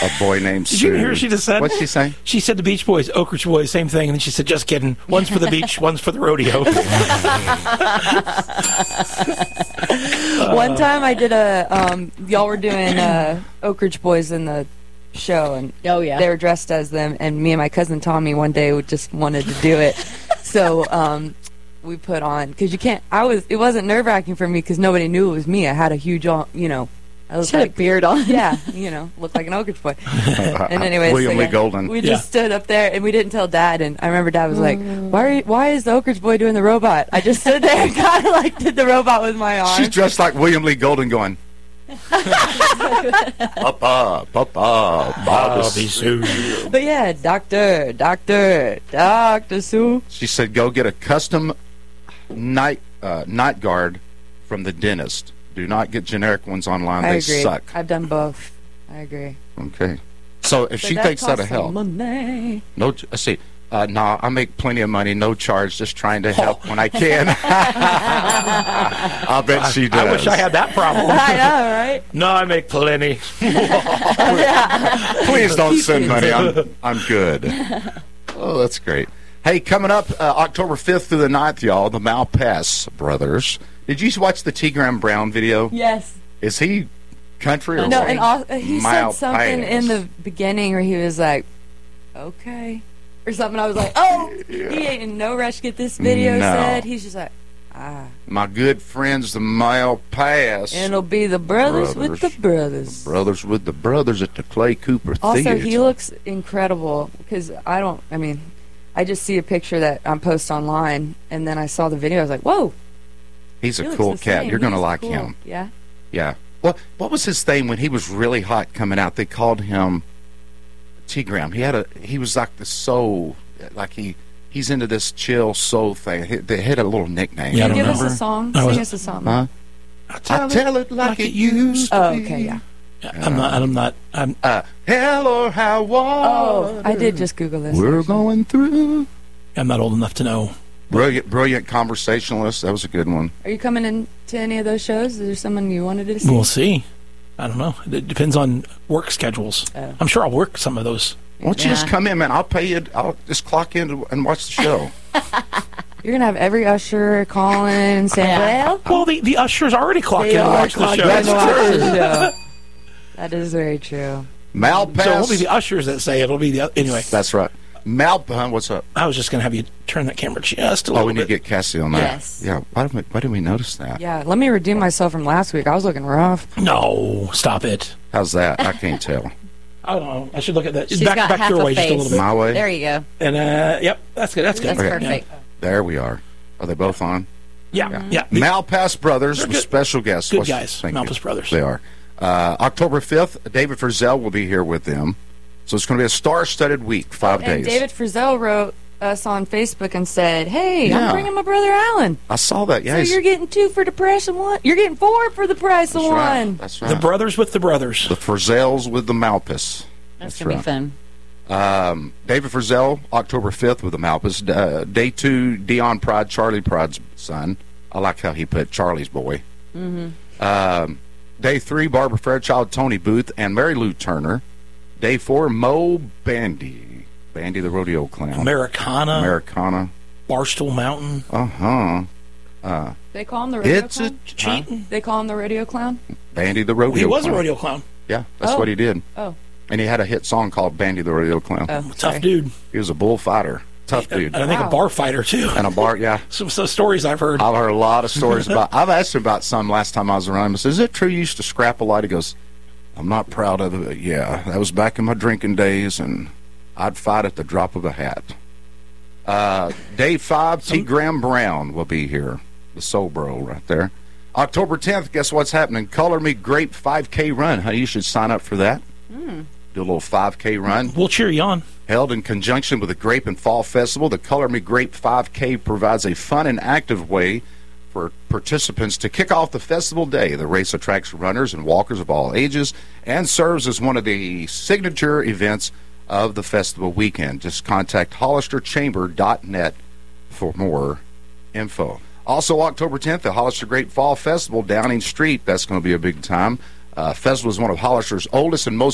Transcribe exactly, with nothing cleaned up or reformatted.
a boy named Did Sue. you hear what she just said? What's she saying? She said the Beach Boys, Oak Ridge Boys, same thing. And then she said, just kidding. One's for the beach, one's for the rodeo. One time I did a, um, y'all were doing uh, Oak Ridge Boys in the show, and oh yeah, they were dressed as them, and me and my cousin Tommy one day just wanted to do it. So um, we put on, because you can't, I was, it wasn't nerve-wracking for me because nobody knew it was me. I had a huge, you know, I was had like, a beard on. Yeah, you know, looked like an Oak Ridge Boy. And anyway, William so, Lee yeah, Golden. we Yeah. just stood up there, and we didn't tell Dad. And I remember Dad was like, "Why? Are you, why is the Oak Ridge Boy doing the robot?" I just stood there and kind of like did the robot with my arm. She's dressed like William Lee Golden going, Papa, Papa, Bobby Sue. But yeah, Doctor, Doctor, Doctor Sue. She said, go get a custom night uh, night guard from the dentist. Do not get generic ones online. I They agree. suck. I've done both. I agree. Okay. So if But she that thinks that'll costs help. some money. No, let's see. Uh, nah, I make plenty of money, no charge, just trying to help when I can. I'll bet she does. I wish I had that problem. I know, right? No, I make plenty. Please don't send money. I'm, I'm good. Oh, that's great. Hey, coming up uh, October fifth through the ninth, y'all, the Malpass brothers. Did you watch the T. Graham Brown video? Yes. Is he country or No, what? and all, he said something Malpass. in the beginning where he was like, "Okay," or something. I was like, "Oh, Yeah. he ain't in no rush to get this video No. said." He's just like, "Ah." My good friends, the Malpass. And it'll be the brothers, Brothers. with the brothers. Brothers with the brothers at the Clay Cooper Also, Theater. he looks incredible because I don't, I mean, I just see a picture that I post online, and then I saw the video. I was like, whoa. He's a he looks cool the cat. same. You're going to He's like cool. him. Yeah. Yeah. What What was his thing when he was really hot coming out? They called him T. Graham. He had a. He was like the soul, like he. He's into this chill soul thing. He, they had a little nickname. Yeah, I Can you don't give us remember. a song? I was- Sing us a song. Huh? I tell, it like, it used to Oh, be. okay, yeah. I'm not. I'm not. I'm. Uh, hell or high water. Oh, I did just Google this. We're actually. going through. I'm not old enough to know. Brilliant, brilliant conversationalist. That was a good one. Are you coming in to any of those shows? Is there someone you wanted to see? We'll see. I don't know. It depends on work schedules. Oh. I'm sure I'll work some of those. Why don't you Yeah. just come in, man? I'll pay you. I'll just clock in and watch the show. You're going to have every usher calling and saying, Yeah. well, Well, the, the ushers already clock they in and are watch the clocked show. in to watch the show. That is very true. Malpass. So it won't be the ushers that say it. It'll be the anyway. That's right. Malpass. What's up? I was just going to have you turn that camera just a Oh, little we need to bit. get Cassie on that. Yes. Yeah. Why didn't we, why didn't we notice that? Yeah, let me redeem myself from last week. I was looking rough. No, stop it. How's that? I can't tell. I don't know. I should look at that. She's back got back half your a way just a face. little bit. My way. There you go. And uh, yep, that's good. That's good. That's Okay. perfect. There we are. Are they both on? Yeah, yeah. yeah. The- Malpass Brothers They're with good- special guests. good What's- guys, thank Malpass you. Brothers. They are. Uh, October fifth, David Frizzell will be here with them. So it's going to be a star-studded week, five and days. David Frizzell wrote us on Facebook and said, hey, Yeah. I'm bringing my brother Alan. I saw that. Yeah, So he's- you're getting two for the price of one. You're getting four for the price of that's right. one. That's the right. brothers with the brothers. The Frizzells with the Malpass. That's, That's going to right. be fun. Um, David Frizzell, October fifth with the Malpass. Uh, day two, Dion Pride, Charlie Pride's son. I like how he put Charlie's boy. Mm-hmm. Um, day three, Barbara Fairchild, Tony Booth, and Mary Lou Turner. Day four, Mo Bandy. Bandy the Rodeo Clown. Americana, Americana. Barstool Mountain, Uh-huh. Uh, They call him the rodeo it's a clown? cheating. They call him the rodeo clown? Bandy the Rodeo He was Clown. a rodeo clown. Yeah, that's Oh. what he did. Oh. And he had a hit song called Bandy the Rodeo Clown. Oh, Tough sorry. dude. He was a bullfighter. Tough dude. And I think Wow. a bar fighter too. And a bar, yeah. Some, some stories I've heard. I've heard a lot of stories about. I've asked him about some last time I was around him. I said, "Is it true you used to scrap a lot?" He goes, "I'm not proud of it. But yeah, that was back in my drinking days, and I'd fight at the drop of a hat." Uh, day five, T. Graham Brown will be here. The Soul Bro right there. October tenth, guess what's happening? Color Me Grape five K run. Honey, you should sign up for that. Hmm. Do a little five K run. We'll cheer you on. Held in conjunction with the Grape and Fall Festival, the Color Me Grape five K provides a fun and active way for participants to kick off the festival day. The race attracts runners and walkers of all ages and serves as one of the signature events of the festival weekend. Just contact hollister chamber dot net for more info. Also, October tenth, the Hollister Grape Fall Festival, Downing Street. That's going to be a big time. Uh, festival is one of Hollister's oldest and most